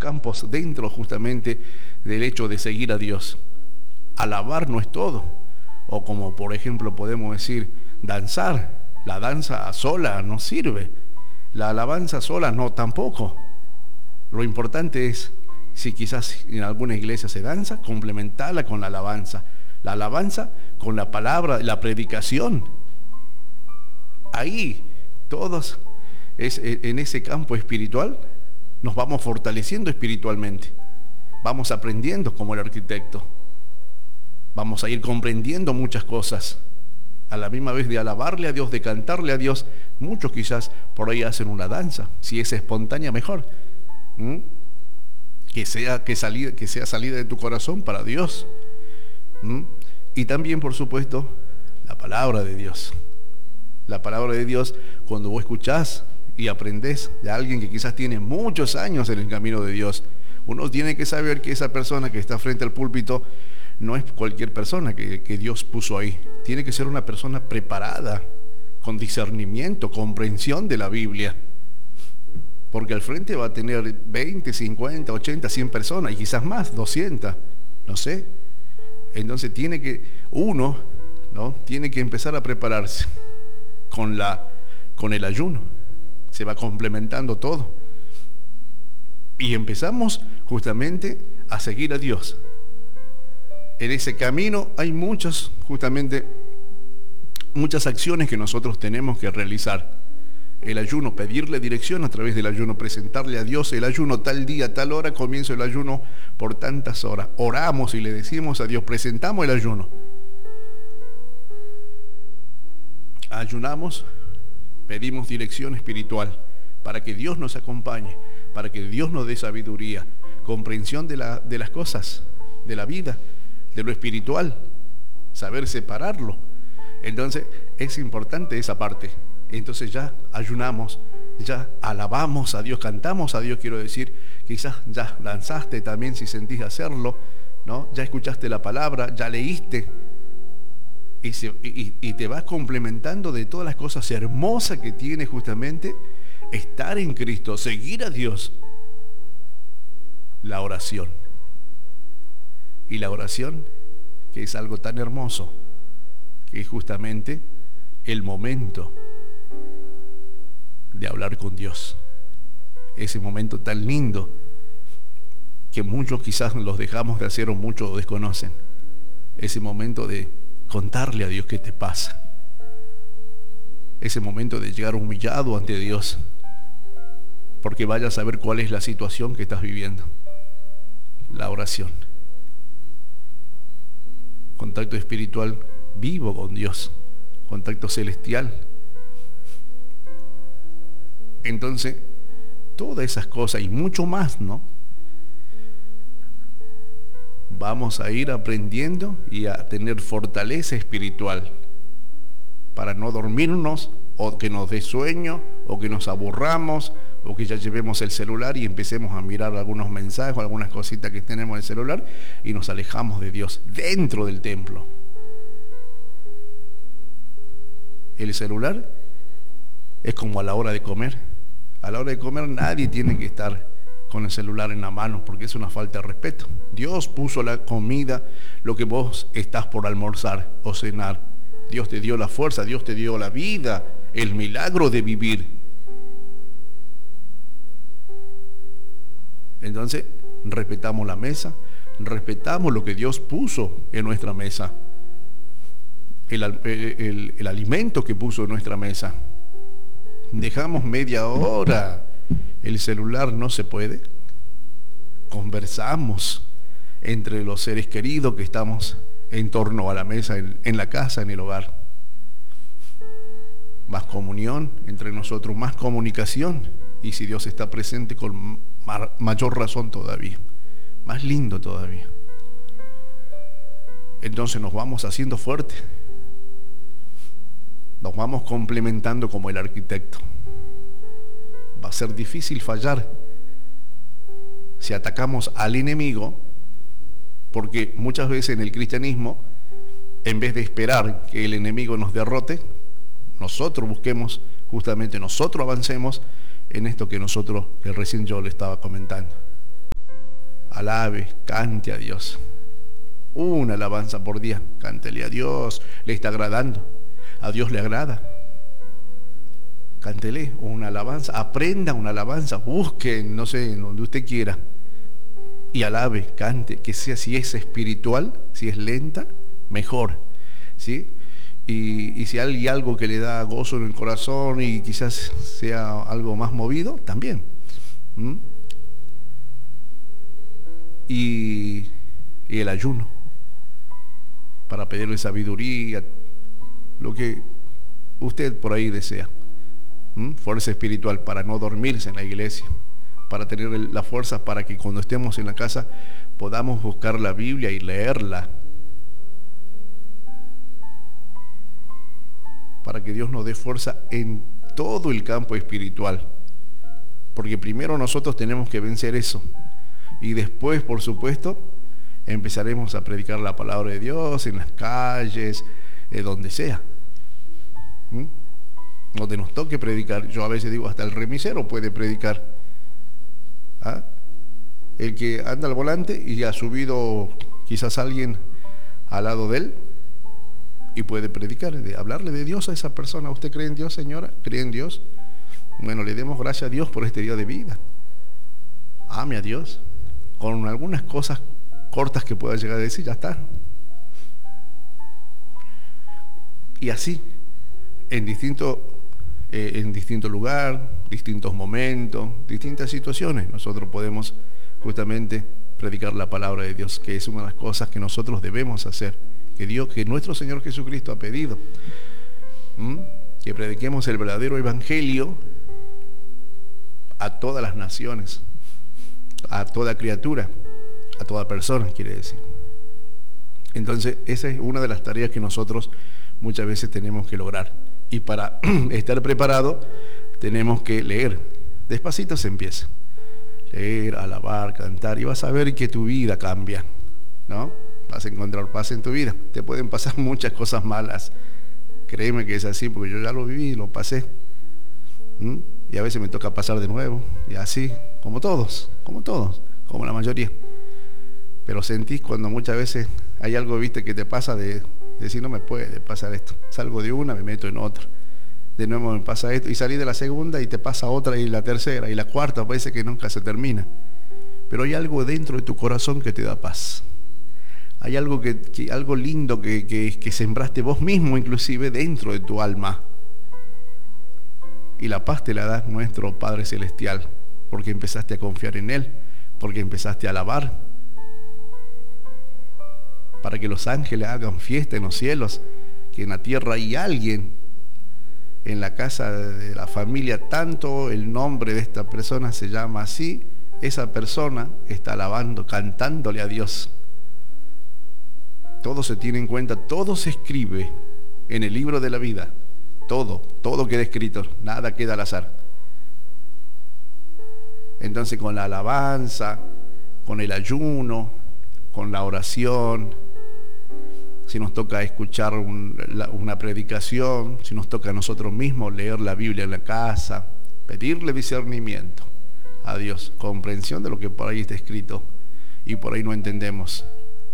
campos dentro justamente del hecho de seguir a Dios. Alabar no es todo, o como por ejemplo podemos decir, danzar. La danza sola no sirve, la alabanza sola no tampoco. Lo importante es, si quizás en alguna iglesia se danza, complementarla con la alabanza con la palabra, la predicación. Ahí todos en ese campo espiritual nos vamos fortaleciendo espiritualmente, vamos aprendiendo como el arquitecto, vamos a ir comprendiendo muchas cosas. A la misma vez de alabarle a Dios, de cantarle a Dios, muchos quizás por ahí hacen una danza, si es espontánea mejor. Que sea salida de tu corazón para Dios. Y también, por supuesto, la palabra de Dios. La palabra de Dios, cuando vos escuchás y aprendés de alguien que quizás tiene muchos años en el camino de Dios, uno tiene que saber que esa persona que está frente al púlpito no es cualquier persona que Dios puso ahí. Tiene que ser una persona preparada, con discernimiento, comprensión de la Biblia. Porque al frente va a tener 20, 50, 80, 100 personas y quizás más, 200, no sé. Entonces uno tiene que empezar a prepararse con el ayuno. Se va complementando todo. Y empezamos justamente a seguir a Dios. En ese camino hay muchas acciones que nosotros tenemos que realizar. El ayuno, pedirle dirección a través del ayuno, presentarle a Dios el ayuno, tal día, tal hora, comienzo el ayuno por tantas horas. Oramos y le decimos a Dios, presentamos el ayuno. Ayunamos, pedimos dirección espiritual para que Dios nos acompañe, para que Dios nos dé sabiduría, comprensión de las cosas, de la vida, de lo espiritual, saber separarlo. Entonces es importante esa parte. Entonces ya ayunamos, ya alabamos a Dios, cantamos a Dios, quiero decir, quizás ya danzaste también si sentís hacerlo, ¿no? Ya escuchaste la palabra, ya leíste, y te vas complementando de todas las cosas hermosas que tiene justamente estar en Cristo, seguir a Dios. La oración. Y la oración, que es algo tan hermoso, que es justamente el momento de hablar con Dios. Ese momento tan lindo que muchos quizás los dejamos de hacer o muchos lo desconocen. Ese momento de contarle a Dios qué te pasa. Ese momento de llegar humillado ante Dios, porque vaya a saber cuál es la situación que estás viviendo. La oración. Contacto espiritual vivo con Dios. Contacto celestial. Entonces, todas esas cosas y mucho más, ¿no? Vamos a ir aprendiendo y a tener fortaleza espiritual para no dormirnos o que nos dé sueño o que nos aburramos o que ya llevemos el celular y empecemos a mirar algunos mensajes o algunas cositas que tenemos en el celular y nos alejamos de Dios dentro del templo. El celular es como a la hora de comer. A la hora de comer nadie tiene que estar con el celular en la mano porque es una falta de respeto. Dios puso la comida, lo que vos estás por almorzar o cenar. Dios te dio la fuerza, Dios te dio la vida, el milagro de vivir. Entonces, respetamos la mesa, respetamos lo que Dios puso en nuestra mesa, el alimento que puso en nuestra mesa. Dejamos media hora el celular, no se puede. Conversamos entre los seres queridos que estamos en torno a la mesa, en la casa, en el hogar. Más comunión entre nosotros, más comunicación. Y si Dios está presente, con mayor razón todavía, más lindo todavía. Entonces nos vamos haciendo fuertes, nos vamos complementando como el arquitecto. Va a ser difícil fallar si atacamos al enemigo, porque muchas veces en el cristianismo, en vez de esperar que el enemigo nos derrote, nosotros busquemos, justamente nosotros avancemos en esto que recién yo le estaba comentando. alabe, cante a Dios. Una alabanza por día, cántele a Dios, le está agradando, a Dios le agrada. Cántele una alabanza, aprenda una alabanza, busque, no sé, donde usted quiera, y alabe, cante, que sea, si es espiritual, si es lenta, mejor, ¿sí? Y si hay algo que le da gozo en el corazón y quizás sea algo más movido, también. Y el ayuno, para pedirle sabiduría, lo que usted por ahí desea. Fuerza espiritual para no dormirse en la iglesia, para tener la fuerza para que cuando estemos en la casa podamos buscar la Biblia y leerla, para que Dios nos dé fuerza en todo el campo espiritual, porque primero nosotros tenemos que vencer eso, y después, por supuesto, empezaremos a predicar la palabra de Dios en las calles, donde sea, donde nos toque predicar. Yo a veces digo, hasta el remisero puede predicar. El que anda al volante y ha subido quizás alguien al lado de él y puede predicar, de hablarle de Dios a esa persona. ¿Usted cree en Dios, señora? ¿Cree en Dios? Bueno, le demos gracias a Dios por este día de vida. Ame a Dios. Con algunas cosas cortas que pueda llegar a decir, ya está. Y así, en distinto lugar, distintos momentos, distintas situaciones, nosotros podemos justamente predicar la palabra de Dios, que es una de las cosas que nosotros debemos hacer, que nuestro Señor Jesucristo ha pedido. Que prediquemos el verdadero evangelio a todas las naciones, a toda criatura, a toda persona, quiere decir. Entonces, esa es una de las tareas que nosotros muchas veces tenemos que lograr. Y para estar preparado, tenemos que leer. Despacito se empieza. Leer, alabar, cantar, y vas a ver que tu vida cambia, ¿no? Vas a encontrar paz en tu vida. Te pueden pasar muchas cosas malas. Créeme que es así, porque yo ya lo viví, lo pasé. Y a veces me toca pasar de nuevo, y así, como todos, como la mayoría. Pero sentís cuando muchas veces hay algo, viste, que te pasa de decir, no me puede pasar esto. Salgo de una, me meto en otra. De nuevo me pasa esto, y salí de la segunda y te pasa otra, y la tercera, y la cuarta, parece que nunca se termina. Pero hay algo dentro de tu corazón que te da paz. Hay algo algo lindo que sembraste vos mismo, inclusive dentro de tu alma. Y la paz te la da nuestro Padre Celestial, porque empezaste a confiar en Él, porque empezaste a alabar, para que los ángeles hagan fiesta en los cielos, que en la tierra hay alguien, en la casa de la familia, tanto el nombre de esta persona se llama así, esa persona está alabando, cantándole a Dios. Todo se tiene en cuenta, todo se escribe en el libro de la vida, todo queda escrito, nada queda al azar. Entonces, con la alabanza, con el ayuno, con la oración, si nos toca escuchar una predicación, si nos toca a nosotros mismos leer la Biblia en la casa, pedirle discernimiento a Dios, comprensión de lo que por ahí está escrito y por ahí no entendemos,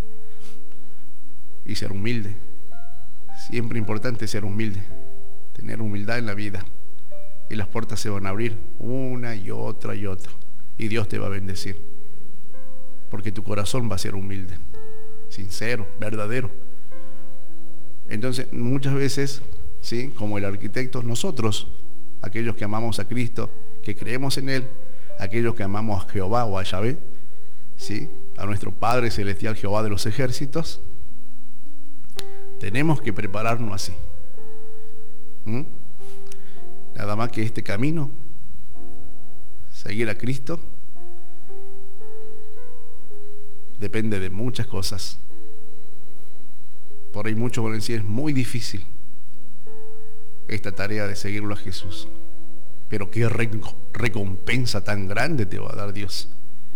y ser humilde. Siempre importante ser humilde, tener humildad en la vida, y las puertas se van a abrir una y otra, y Dios te va a bendecir, porque tu corazón va a ser humilde, sincero, verdadero. Entonces, muchas veces, ¿sí?, como el arquitecto, nosotros, aquellos que amamos a Cristo, que creemos en Él, aquellos que amamos a Jehová o a Yahvé, ¿sí?, a nuestro Padre Celestial, Jehová de los ejércitos, tenemos que prepararnos así. Nada más que este camino, seguir a Cristo, depende de muchas cosas. Por ahí muchos van a decir, es muy difícil esta tarea de seguirlo a Jesús, pero qué recompensa tan grande te va a dar Dios.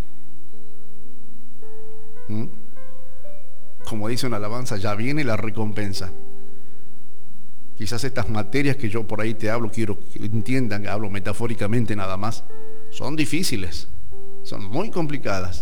Como dice una alabanza, ya viene la recompensa. Quizás estas materias que yo por ahí te hablo, quiero que entiendan, hablo metafóricamente nada más, son difíciles, son muy complicadas.